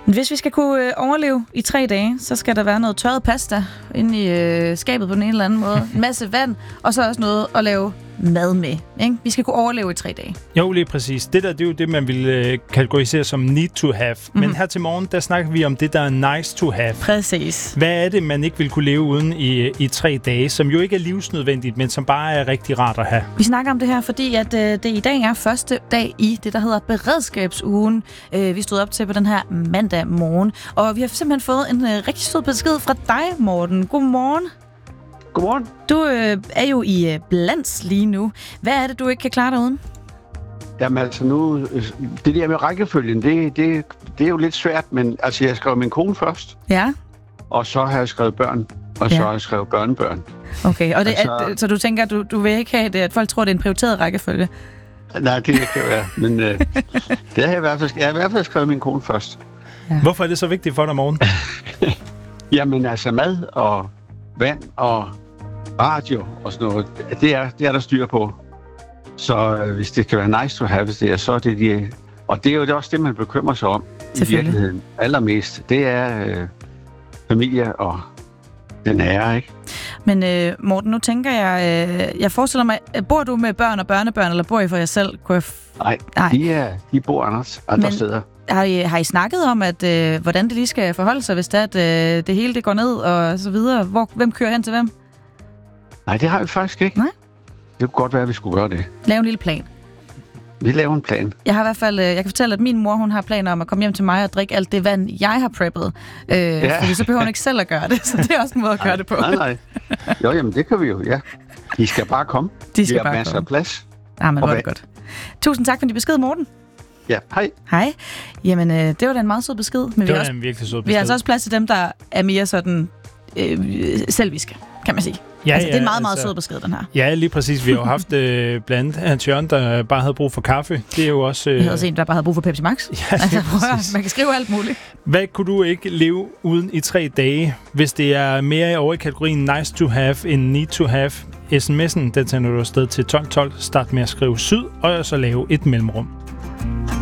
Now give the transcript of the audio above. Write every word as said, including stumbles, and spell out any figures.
Hvis vi skal kunne øh, overleve i tre dage, så skal der være noget tørret pasta inde i øh, skabet på den ene eller anden måde. En masse vand, og så også noget at lave mad med. Ikke? Vi skal kunne overleve i tre dage. Jo, lige præcis. Det der, det er jo det, man vil øh, kategorisere som need to have. Mm-hmm. Men her til morgen, der snakker vi om det, der er nice to have. Præcis. Hvad er det, man ikke vil kunne leve uden i, i tre dage, som jo ikke er livsnødvendigt, men som bare er rigtig rart at have? Vi snakker om det her, fordi at, øh, det i dag er første dag i det, der hedder beredskabsugen. Øh, vi stod op til på den her mandag morgen, og vi har simpelthen fået en øh, rigtig sød besked fra dig, Morten. Godmorgen. Godmorgen. Du øh, er jo i øh, Blands lige nu. Hvad er det, du ikke kan klare dig uden? Jamen altså nu, det der med rækkefølgen, det, det, det er jo lidt svært, men altså jeg skrev min kone først. Ja. Og så har jeg skrevet børn, og Ja. så har jeg skrevet børnebørn. Okay, og det, Altså- at, så du tænker, at du, du vil ikke have det, at folk tror, det er en prioriteret rækkefølge? Nej, det kan være, men øh, det har jeg i hvert fald, jeg har i hvert fald skrevet min kone først. Ja. Hvorfor er det så vigtigt for dig, Morten? Jamen altså mad og vand og radio og sådan noget, det er, det er der styr på. Så øh, hvis det kan være nice to have det, så er det de... Og det er jo også det, man bekymrer sig om i Selvfølgelig. virkeligheden. Allermest, det er øh, familie og den ære, ikke? Men øh, Morten, nu tænker jeg, øh, jeg forestiller mig, bor du med børn og børnebørn, eller bor I for jer selv? Kunne jeg f- Nej, Nej. de, er, de bor andre, andre Men- steder. Har I, har I snakket om, at øh, hvordan det lige skal forholde sig, hvis det er, at øh, det hele det går ned og så videre? Hvor, hvem kører hen til hvem? Nej, det har vi faktisk ikke. Nej. Det kunne godt være, at vi skulle gøre det. Lave en lille plan. Vi laver en plan. Jeg har i hvert fald, øh, jeg kan fortælle, at min mor, hun har planer om at komme hjem til mig og drikke alt det vand, jeg har preppet. Øh, ja. Fordi så behøver hun ikke selv at gøre det, så det er også en måde at gøre det på. Nej, nej. Jo, jamen det kan vi jo, ja. De skal bare komme. De skal vi har bare masser komme. af plads. Ja, men Og hvor er det vand. godt. Tusind tak for din besked, Morten. Ja, hej. Hej. Jamen, øh, det var da en meget sød besked. Men vi Det har, var også, en virkelig sød vi har besked. altså også plads til dem, der er mere sådan øh, selviske, kan man sige. Ja, altså, det er en ja, meget, meget altså- sød besked, den her. Ja, lige præcis. Vi har jo haft øh, blandt andet Hans Jørgen, der bare havde brug for kaffe. Det er jo også... Øh... Jeg havde også en, der bare havde brug for Pepsi Max. Ja, Altså, lige prøv at høre, præcis. man kan skrive alt muligt. Hvad kunne du ikke leve uden i tre dage, hvis det er mere over i kategorien nice to have end need to have? sms'en, den sender du afsted til tolv tolv. Start med at skrive syd, og så lave et mellemrum.